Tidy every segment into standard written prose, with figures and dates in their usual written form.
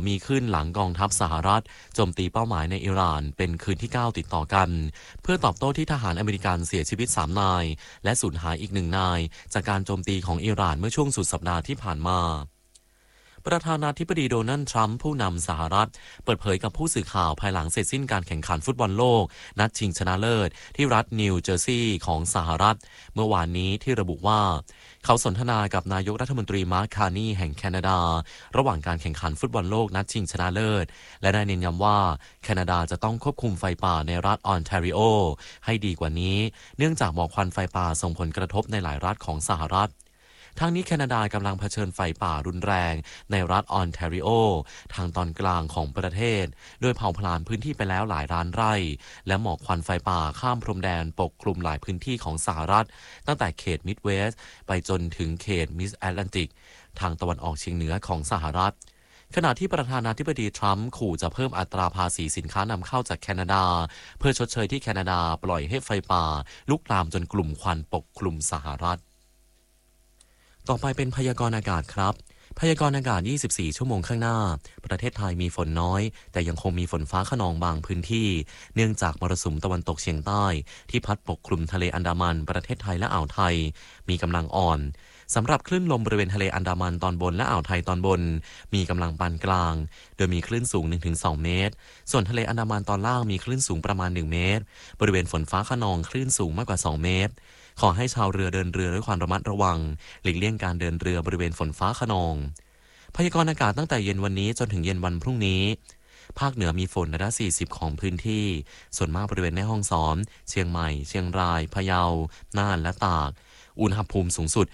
มีขึ้นหลังกองทัพสหรัฐโจมตีเป้าหมายในอิหร่านเป็นคืนที่9ติดต่อกันเพื่อตอบโต้ที่ทหารอเมริกันเสียชีวิต3นายและสูญหายอีก1นายจากการโจมตีของอิหร่านเมื่อช่วงสุดสัปดาห์ที่ผ่านมาประธานาธิบดีโดนัลด์ทรัมป์ผู้นำสหรัฐเปิดเผยกับผู้สื่อข่าวภายหลังเสร็จสิ้นการแข่งขันฟุตบอลโลกนัดชิงชนะเลิศที่รัฐนิวเจอร์ซีย์ของสหรัฐเมื่อวานนี้ที่ระบุว่าเขาสนทนากับนายกรัฐมนตรีมาร์ค คาร์นีแห่งแคนาดาระหว่างการแข่งขันฟุตบอลโลกนัดชิงชนะเลิศและได้เน้นย้ำว่าแคนาดาจะต้องควบคุมไฟป่าในรัฐออนแทรีโอให้ดีกว่านี้เนื่องจากหมอกควันไฟป่าส่งผลกระทบในหลายรัฐของสหรัฐทั้งนี้แคนาดากำลังเผชิญไฟป่ารุนแรงในรัฐออนแทรีโอทางตอนกลางของประเทศโดยเผาผลาญพื้นที่ไปแล้วหลายล้านไร่และหมอกควันไฟป่าข้ามพรมแดนปกคลุมหลายพื้นที่ของสหรัฐตั้งแต่เขตมิดเวสต์ไปจนถึงเขตมิดแอตแลนติกทางตะวันออกเฉียงเหนือของสหรัฐขณะที่ประธานาธิบดีทรัมป์ขู่จะเพิ่มอัตราภาษีสินค้านำเข้าจากแคนาดาเพื่อชดเชยที่แคนาดาปล่อยให้ไฟป่าลุกลามจนกลุ่มควันปกคลุมสหรัฐต่อไปเป็นพยากรณ์อากาศครับพยากรณ์อากาศ24ชั่วโมงข้างหน้าประเทศไทยมีฝนน้อยแต่ยังคงมีฝนฟ้าคะนองบางพื้นที่เนื่องจากมรสุมตะวันตกเฉียงใต้ที่พัดปกคลุมทะเลอันดามันประเทศไทยและอ่าวไทยมีกำลังอ่อนสำหรับคลื่นลมบริเวณทะเลอันดามันตอนบนและอ่าวไทยตอนบนมีกำลังปานกลางโดยมีคลื่นสูง 1-2 เมตรส่วนทะเลอันดามันตอนล่างมีคลื่นสูงประมาณ1เมตรบริเวณฝนฟ้าคะนองคลื่นสูงมากกว่า2เมตรขอให้ชาวเรือเดินเรือด้วยความระมัดระวังหลีกเลี่ยงการเดินเรือบริเวณฝนฟ้าคะนองพยากรณ์อากาศตั้งแต่เย็นวันนี้จนถึงเย็นวันพรุ่งนี้ภาคเหนือมีฝนระดับ40ของพื้นที่ส่วนมากบริเวณแม่ฮ่องสอนเชียงใหม่เชียงรายพะเยาน่านและตากอุณหภูมิสูงสุด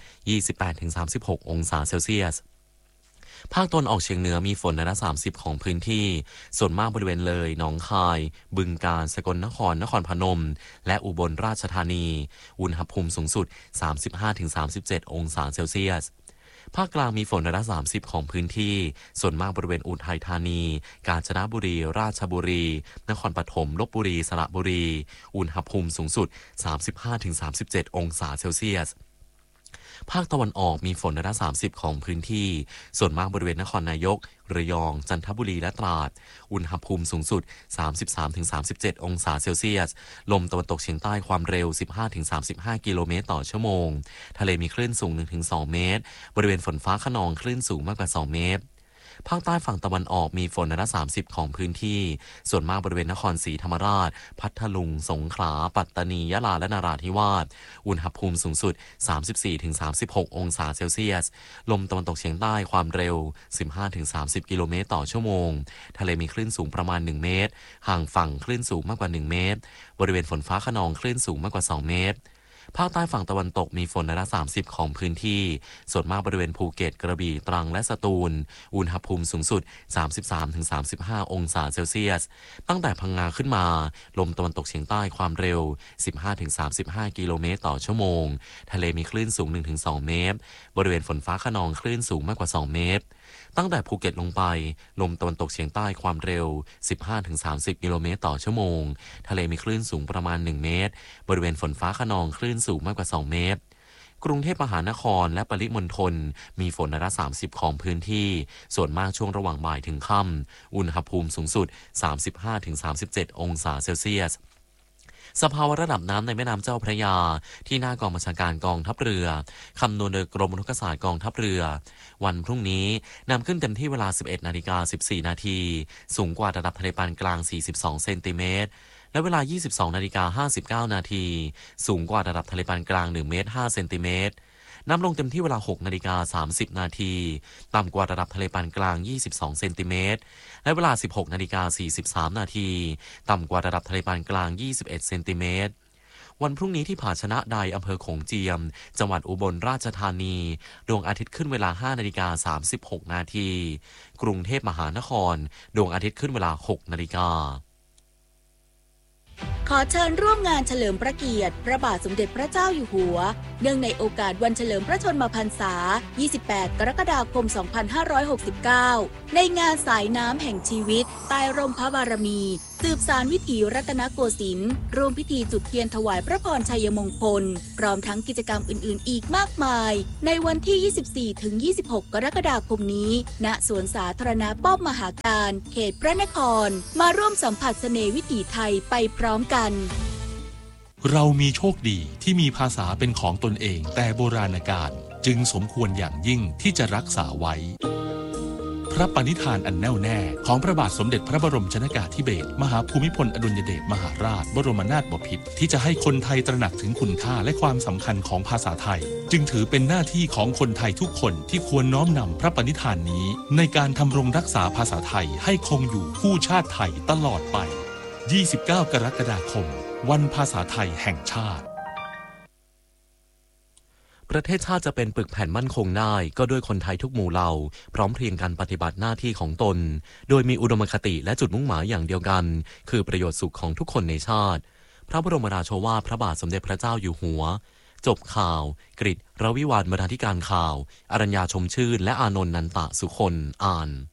28-36 องศาเซลเซียสภาคตะวันออกเฉียงเหนือมีฝนระดับ30ของพื้นที่ส่วนมากบริเวณเลยหนองคายบึงกาฬสกลนครนครพนมและอุบลราชธานีอุณหภูมิสูงสุด 35-37 องศาเซลเซียสภาคกลางมีฝนระดับ30ของพื้นที่ส่วนมากบริเวณอุทัยธานีกาญจนบุรีราชบุรีนครปฐมลพบุรีสระบุรีอุณหภูมิสูงสุด 35-37 องศาเซลเซียสภาคตะวันออกมีฝนระดับ30ของพื้นที่ส่วนมากบริเวณนครนายกระยองจันทบุรีและตราดอุณหภูมิสูงสุด 33-37 องศาเซลเซียสลมตะวันตกเฉียงใต้ความเร็ว 15-35 กิโลเมตรต่อชั่วโมงทะเลมีคลื่นสูง 1-2 เมตรบริเวณฝนฟ้าคะนองคลื่นสูงมากกว่า2เมตรภาคใต้ฝั่งตะวันออกมีฝนระดับ30ของพื้นที่ส่วนมากบริเวณนครศรีธรรมราชพัทลุงสงขลาปัตตานียะลาและนราธิวาสอุณหภูมิสูงสุด 34-36 องศาเซลเซียสลมตะวันตกเฉียงใต้ความเร็ว 15-30 กิโลเมตรต่อชั่วโมงทะเลมีคลื่นสูงประมาณ1เมตรห่างฝั่งคลื่นสูงมากกว่า1เมตรบริเวณฝนฟ้าคะนองคลื่นสูงมากกว่า2เมตรภาคใต้ฝั่งตะวันตกมีฝนระดับ30ของพื้นที่ส่วนมากบริเวณภูเก็ตกระบี่ตรังและสตูลอุณหภูมิสูงสุด 33-35 องศาเซลเซียสตั้งแต่พังงาขึ้นมาลมตะวันตกเฉียงใต้ความเร็ว 15-35 กิโลเมตรต่อชั่วโมงทะเลมีคลื่นสูง 1-2 เมตรบริเวณฝนฟ้าคะนองคลื่นสูงมากกว่า2เมตรตั้งแต่ภูเก็ตลงไปลมตะวันตกเฉียงใต้ความเร็ว 15-30 กิโลเมตรต่อชั่วโมงทะเลมีคลื่นสูงประมาณ1เมตรบริเวณฝนฟ้าคะนองคลื่นสูงมากกว่า2เมตรกรุงเทพมหานครและปริมณฑลมีฝนระดับ30ของพื้นที่ส่วนมากช่วงระหว่างบ่ายถึงค่ำอุณหภูมิสูงสุด 35-37 องศาเซลเซียสสภาวะระดับน้ำในแม่น้ำเจ้าพระยาที่หน้ากองบัญชาการกองทัพเรือคำนวณโดยกรมอุทกศาสตร์กองทัพเรือวันพรุ่งนี้นำขึ้นเต็มที่เวลา 11:14 นาทีสูงกว่าระดับทะเลปานกลาง42เซนติเมตรและเวลา 22:59 นาทีสูงกว่าระดับทะเลปานกลาง1เมตร5เซนติเมตรน้ำลงเต็มที่เวลา 6:30 นาทีต่ำกว่าระดับทะเลปานกลาง22เซนติเมตรและเวลา 16:43 นาทีต่ำกว่าระดับทะเลปานกลาง21เซนติเมตรวันพรุ่งนี้ที่ผาชนะใดอำเภอโขงเจียมจังหวัดอุบลราชธานีดวงอาทิตย์ขึ้นเวลา 5:36 นาทีกรุงเทพมหานครดวงอาทิตย์ขึ้นเวลา 6 นาฬิกาขอเชิญร่วมงานเฉลิมพระเกียรติพระบาทสมเด็จพระเจ้าอยู่หัวเนื่องในโอกาสวันเฉลิมพระชนมพรรษา 28 กรกฎาคม 2569 ในงานสายน้ำแห่งชีวิตใต้ร่มพระบารมีสืบสานวิถีรัตนโกสินทร์ร่วมพิธีจุดเทียนถวายพระพรชัยมงคลพร้อมทั้งกิจกรรมอื่นๆอีกมากมายในวันที่ 24-26 กรกฎาคมนี้ณสวนสาธารณะป้อมมหาการเขตพระนครมาร่วมสัมผัสเสน่ห์วิถีไทยไปพร้อมกันเรามีโชคดีที่มีภาษาเป็นของตนเองแต่โบราณกาลจึงสมควรอย่างยิ่งที่จะรักษาไว้พระปณิธานอันแน่วแน่ของพระบาทสมเด็จพระบรมชนกาธิเบศรมหาภูมิพลอดุลยเดชมหาราชบรมนาถบพิตรที่จะให้คนไทยตระหนักถึงคุณค่าและความสำคัญของภาษาไทยจึงถือเป็นหน้าที่ของคนไทยทุกคนที่ควรน้อมนำพระปณิธานนี้ในการทำรงรักษาภาษาไทยให้คงอยู่คู่ชาติไทยตลอดไป 29 กรกฎาคมวันภาษาไทยแห่งชาติประเทศชาติจะเป็นปึกแผ่นมั่นคงได้ก็ด้วยคนไทยทุกหมู่เหล่าพร้อมเพรียงกันปฏิบัติหน้าที่ของตนโดยมีอุดมคติและจุดมุ่งหมายอย่างเดียวกันคือประโยชน์สุขของทุกคนในชาติพระบรมราโชวาทพระบาทสมเด็จพระเจ้าอยู่หัวจบข่าวกฤษ รวิวรรณบรรณาธิการข่าวอรัญญาชมชื่นและอานนท์นันตะสุคนอ่าน